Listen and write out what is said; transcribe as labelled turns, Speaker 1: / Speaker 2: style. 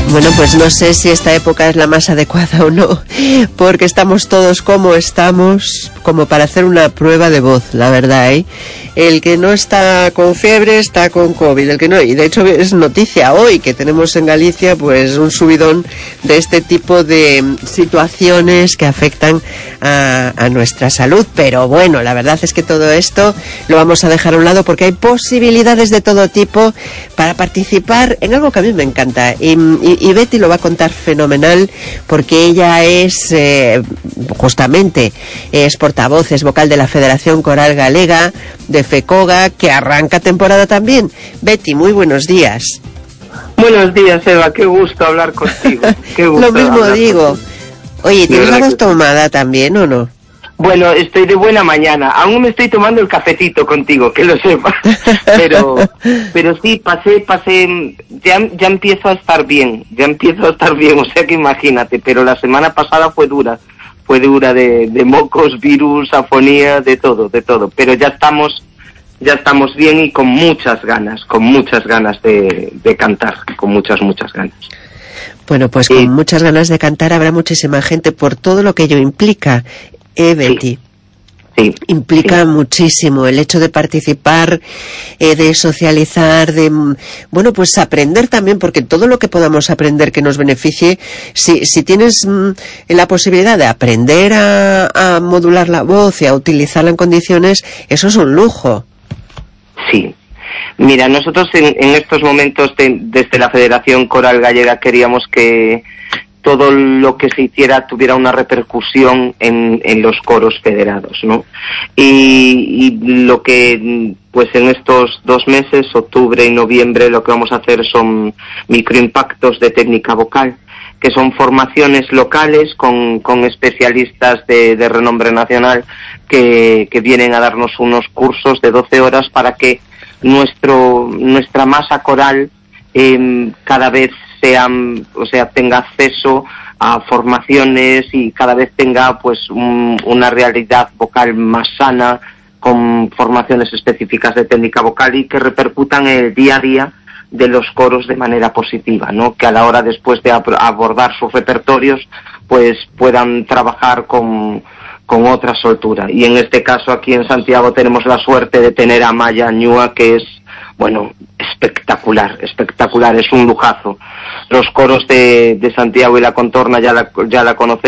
Speaker 1: Bueno, pues no sé si esta época es la más adecuada o no, porque estamos todos como estamos, como para hacer una prueba de voz, la verdad, ¿eh? El que no está con fiebre está con COVID, el que no, y de hecho es noticia hoy que tenemos en Galicia pues un subidón de este tipo de situaciones que afectan a nuestra salud, pero bueno, la verdad es que todo esto lo vamos a dejar a un lado porque hay posibilidades de todo tipo para participar en algo que a mí me encanta, y Betty lo va a contar fenomenal porque ella es justamente es portavoz, es vocal de la Federación Coral Galega de FECOGA, que arranca temporada también. Betty, muy buenos días.
Speaker 2: Buenos días, Eva, qué gusto hablar contigo. Qué gusto.
Speaker 1: Lo mismo digo. Oye, ¿tienes la voz tomada también o no?
Speaker 2: Bueno, estoy de buena mañana. Aún me estoy tomando el cafetito contigo, que lo sepas. Pero sí, pasé, ya empiezo a estar bien, o sea que imagínate. Pero la semana pasada fue dura de mocos, virus, afonía, de todo. Pero ya estamos bien y con muchas ganas de cantar, con muchas ganas.
Speaker 1: Bueno, pues con muchas ganas de cantar habrá muchísima gente por todo lo que ello implica. Betty.
Speaker 2: Sí.
Speaker 1: Implica muchísimo el hecho de participar, de socializar, de, bueno, pues aprender también, porque todo lo que podamos aprender que nos beneficie, si tienes la posibilidad de aprender a modular la voz y a utilizarla en condiciones, eso es un lujo.
Speaker 2: Sí. Mira, nosotros en estos momentos desde la Federación Coral Gallega queríamos que todo lo que se hiciera tuviera una repercusión en los coros federados, ¿no? Y lo que, pues en estos 2 meses, octubre y noviembre, lo que vamos a hacer son microimpactos de técnica vocal, que son formaciones locales con especialistas de renombre nacional que vienen a darnos unos cursos de 12 horas para que nuestra masa coral cada vez tenga acceso a formaciones y cada vez tenga pues una realidad vocal más sana, con formaciones específicas de técnica vocal y que repercutan en el día a día de los coros de manera positiva, ¿no? Que a la hora después de abordar sus repertorios pues puedan trabajar con otra soltura. Y en este caso aquí en Santiago tenemos la suerte de tener a Maya Ñúa, que es, bueno, espectacular, es un lujazo. Los coros de Santiago y la contorna ya la conocemos.